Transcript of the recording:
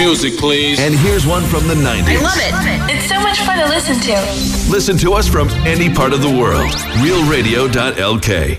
music, please. And here's one from the 90s. I love it. It's so much fun to listen to. Listen to us from any part of the world. RealRadio.lk.